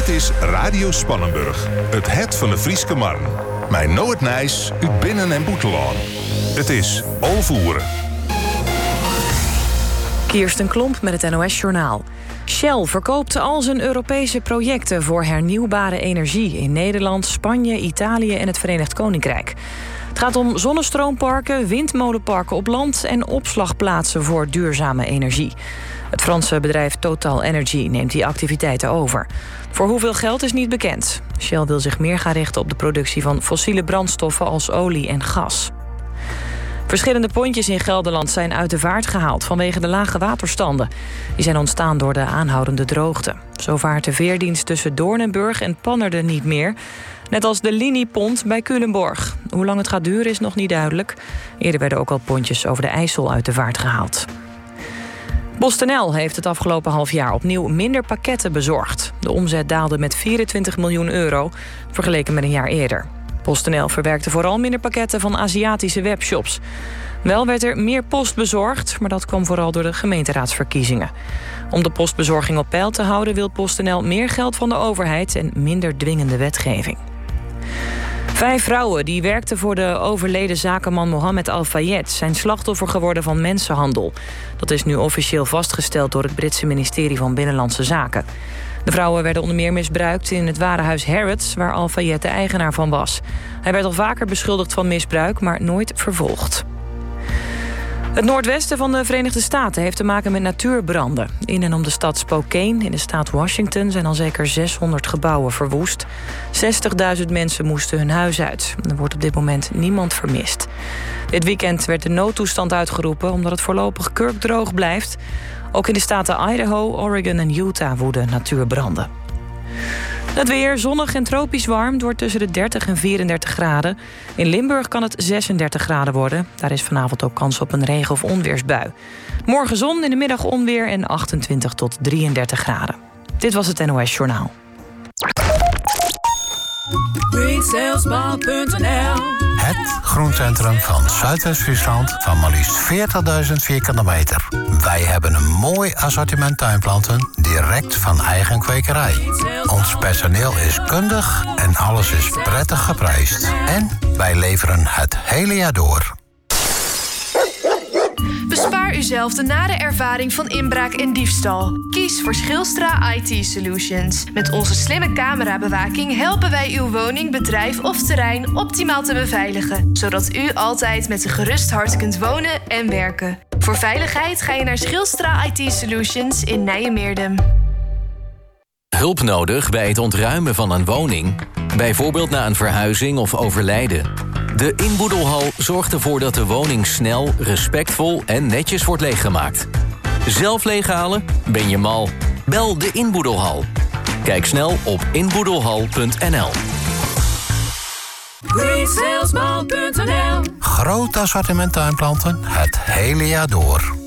Dit is Radio Spannenburg, het van de Frieske Marn. Mijn Noord Nijs, uit Binnen- en Boetelaan. Het is Alvoeren. Kirsten Klomp met het NOS-journaal. Shell verkoopt al zijn Europese projecten voor hernieuwbare energie in Nederland, Spanje, Italië en het Verenigd Koninkrijk. Het gaat om zonnestroomparken, windmolenparken op land en opslagplaatsen voor duurzame energie. Het Franse bedrijf Total Energy neemt die activiteiten over. Voor hoeveel geld is niet bekend. Shell wil zich meer gaan richten op de productie van fossiele brandstoffen als olie en gas. Verschillende pontjes in Gelderland zijn uit de vaart gehaald vanwege de lage waterstanden. Die zijn ontstaan door de aanhoudende droogte. Zo vaart de veerdienst tussen Doornenburg en Pannerden niet meer. Net als de liniepont bij Culemborg. Hoe lang het gaat duren is nog niet duidelijk. Eerder werden ook al pontjes over de IJssel uit de vaart gehaald. PostNL heeft het afgelopen half jaar opnieuw minder pakketten bezorgd. De omzet daalde met 24 miljoen euro, vergeleken met een jaar eerder. PostNL verwerkte vooral minder pakketten van Aziatische webshops. Wel werd er meer post bezorgd, maar dat kwam vooral door de gemeenteraadsverkiezingen. Om de postbezorging op peil te houden wil PostNL meer geld van de overheid en minder dwingende wetgeving. 5 vrouwen die werkten voor de overleden zakenman Mohammed Al-Fayed zijn slachtoffer geworden van mensenhandel. Dat is nu officieel vastgesteld door het Britse ministerie van Binnenlandse Zaken. De vrouwen werden onder meer misbruikt in het warenhuis Harrods, waar Al-Fayed de eigenaar van was. Hij werd al vaker beschuldigd van misbruik, maar nooit vervolgd. Het noordwesten van de Verenigde Staten heeft te maken met natuurbranden. In en om de stad Spokane in de staat Washington zijn al zeker 600 gebouwen verwoest. 60.000 mensen moesten hun huis uit. Er wordt op dit moment niemand vermist. Dit weekend werd de noodtoestand uitgeroepen omdat het voorlopig kurkdroog blijft. Ook in de staten Idaho, Oregon en Utah woeden natuurbranden. Het weer zonnig en tropisch warm. Het wordt tussen de 30 en 34 graden. In Limburg kan het 36 graden worden. Daar is vanavond ook kans op een regen- of onweersbui. Morgen zon, in de middag onweer en 28 tot 33 graden. Dit was het NOS Journaal. Het groencentrum van Zuidwest-Friesland van maar liefst 40.000 vierkante meter. Wij hebben een mooi assortiment tuinplanten direct van eigen kwekerij. Ons personeel is kundig en alles is prettig geprijsd. En wij leveren het hele jaar door. Bespaar uzelf de nare ervaring van inbraak en diefstal. Kies voor Schilstra IT Solutions. Met onze slimme camerabewaking helpen wij uw woning, bedrijf of terrein optimaal te beveiligen, zodat u altijd met een gerust hart kunt wonen en werken. Voor veiligheid ga je naar Schilstra IT Solutions in Nijmeerdem. Hulp nodig bij het ontruimen van een woning? Bijvoorbeeld na een verhuizing of overlijden. De inboedelhal zorgt ervoor dat de woning snel, respectvol en netjes wordt leeggemaakt. Zelf leeghalen? Ben je mal? Bel de inboedelhal. Kijk snel op inboedelhal.nl. Groot assortiment tuinplanten het hele jaar door.